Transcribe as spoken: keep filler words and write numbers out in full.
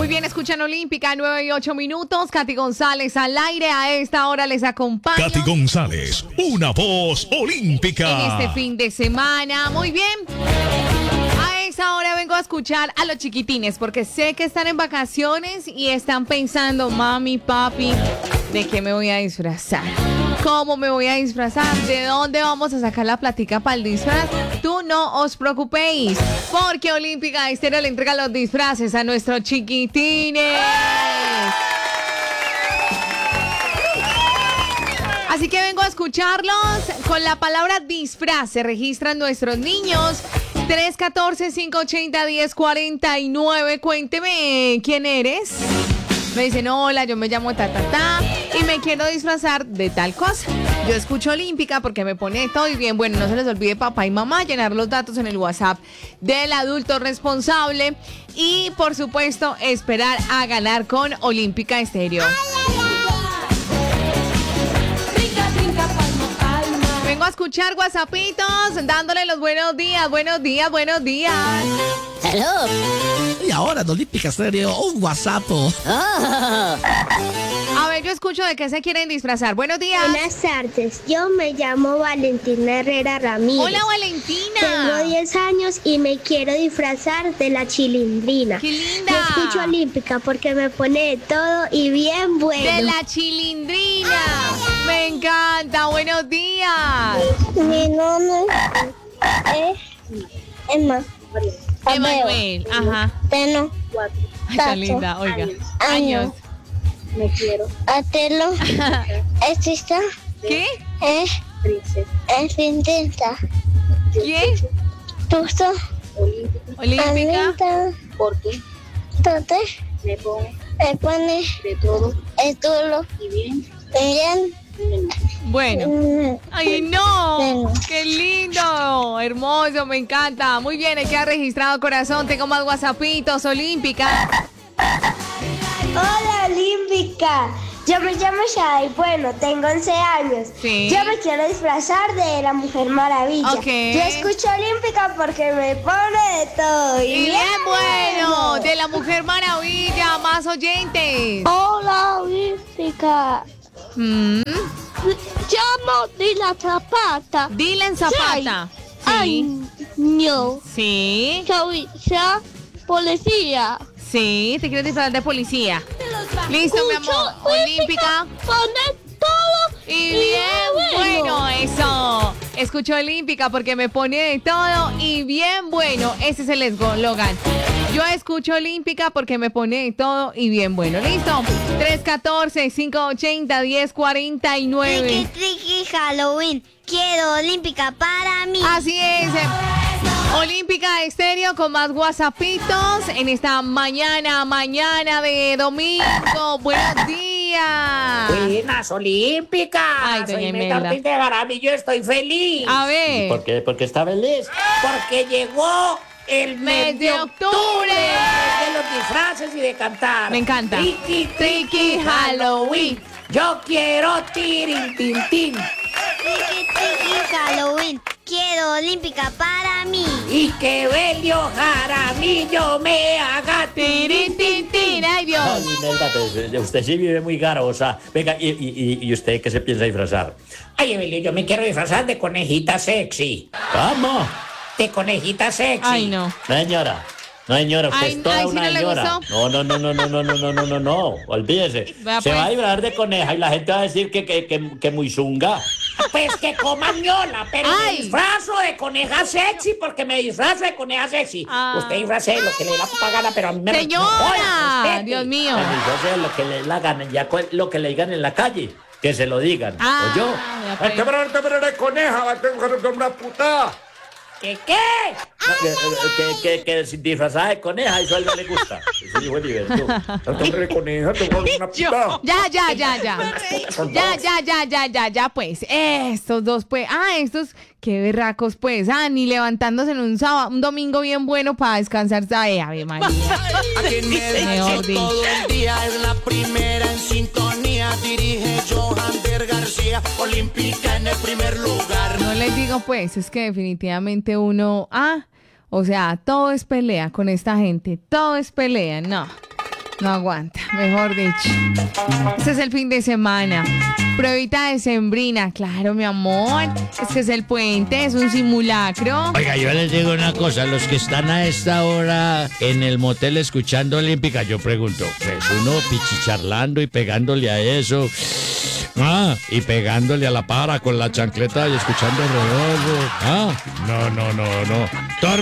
Muy bien, escuchan Olímpica, nueve y ocho minutos. Katy González al aire. A esta hora les acompaño. Katy González, una voz olímpica. En este fin de semana. Muy bien. A esta hora vengo a escuchar a los chiquitines porque sé que están en vacaciones y están pensando, mami, papi, ¿de qué me voy a disfrazar? ¿Cómo me voy a disfrazar? ¿De dónde vamos a sacar la platica para el disfraz? Tú no os preocupéis, porque Olímpica Estéreo le entrega los disfraces a nuestros chiquitines. Así que vengo a escucharlos. Con la palabra disfraz se registran nuestros niños. tres uno cuatro, cinco ocho cero, uno cero cuatro nueve. Cuénteme, ¿quién eres? Me dicen, hola, yo me llamo ta, ta, ta, y me quiero disfrazar de tal cosa. Yo escucho Olímpica porque me pone todo y bien. Bueno, no se les olvide, papá y mamá, llenar los datos en el WhatsApp del adulto responsable. Y, por supuesto, esperar a ganar con Olímpica Estéreo. Vengo a escuchar WhatsAppitos, dándole los buenos días, buenos días, buenos días. Hello. Y ahora en Olímpica Estéreo, un WhatsApp. Oh. A ver, yo escucho de qué se quieren disfrazar. Buenos días. Buenas tardes, yo me llamo Valentina Herrera Ramírez. Hola, Valentina. Tengo diez años y me quiero disfrazar de la Chilindrina. ¡Qué linda! Yo escucho Olímpica porque me pone de todo y bien bueno. De la Chilindrina. Me encanta, buenos días. Mi nombre es Emma. Emanuel, ajá. Tengo Ay, tan linda, oiga. Años. Años. Me quiero. Atelo. Esta ¿Qué? es es princesa. ¿Quién? Tusto. Olímpica. Porque entonces me pone, me pone de todo, de todo y bien, bien. Bueno. Ay, no. Bueno. Qué lindo. Hermoso, me encanta. Muy bien, aquí ha registrado corazón. Tengo más WhatsAppitos. Olímpica. Hola, Olímpica. Yo me llamo Shai. Bueno, tengo once años. Sí. Yo me quiero disfrazar de la Mujer Maravilla. Ok. Yo escucho Olímpica porque me pone de todo. Y bien bueno. De la Mujer Maravilla. Más oyentes. Hola, Olímpica. Mm. Llamo Dylan Zapata. Dylan Zapata. Sí. Año. Sí. Soy ya policía. Sí. Te quieres disfrazar de policía. Listo, mi amor. Olímpica. Pone todo Y bien bueno, eso. Escucho Olímpica porque me pone de todo y bien bueno. Ese es el eslogan. Yo escucho Olímpica porque me pone de todo y bien bueno. ¿Listo? tres uno cuatro, cinco ocho cero, uno cero cuatro nueve. Triqui, triqui, Halloween. Quiero Olímpica para mí. Así es. Olímpica Estéreo con más WhatsAppitos en esta mañana, mañana de domingo. Buenos días. Buenas, Olímpica. Ay, Soy doña Meta Imelda. Ortiz de Jaramillo, estoy feliz. A ver. ¿Por qué? ¿Por qué está feliz? Porque llegó el mes, Mes de octubre. de los disfraces y de cantar. Me encanta. Triqui, Triqui, triqui, Halloween. Yo quiero tirin, tin, tin. Triqui, triqui, Halloween. Quiero Olímpica para mí. Y que Belio Jaramillo me haga Tirin, tin, tin. Ay, Dios. Ay, Imelda, pues, usted sí vive muy garosa. Venga, ¿y, y, y usted qué se piensa disfrazar? Ay, Emilio, yo me quiero disfrazar de conejita sexy. ¿Cómo? De conejita sexy. Ay, no. Señora, no, señora, usted Ay, es toda ay, ¿sí una no le señora. gustó? No, no, no, no, no, no, no, no, no, no, no, olvídese. Vea, Se pues. va a disfrazar de coneja y la gente va a decir que, que, que, que muy zunga. Pues que coman ñola, pero Ay. me disfrazo de coneja sexy porque me disfrazo de coneja sexy. Ah. Usted disfrace de lo que le dé la puta gana, pero a mí me... Señora, no, oiga, respete. Dios mío. Que disfrace de lo que le la gana, ya cu- lo que le digan en la calle, que se lo digan. Ah, ¿O yo? ya pues. de coneja, una puta. ¿Qué qué? No, que, que, que, que si disfrazada de coneja, eso a él no le gusta. Eso sí fue divertido. de coneja, una puta. Ya, ya, ya, ya. Ya, ya, ya, ya, ya, ya, pues. Estos dos, pues. Ah, estos, qué berracos, pues. Ah, ni levantándose en un sábado, un domingo bien bueno para descansar. Ay, Ave María. Mejor dicho. Todo el día es la primera en sintonía. Dirige Johander García. Olímpica en el primer lugar. No les digo, pues, es que definitivamente uno. Ah, o sea, todo es pelea con esta gente. Todo es pelea, no. No aguanta, mejor dicho. Este es el fin de semana. Pruebita de sembrina. Claro, mi amor. Es que es el puente, es un simulacro. Oiga, yo les digo una cosa, los que están a esta hora en el motel escuchando Olímpica, yo pregunto, pues uno pichicharlando y pegándole a eso, ah, y pegándole a la para con la chancleta y escuchando Rodolfo, ah, no, no, no, no.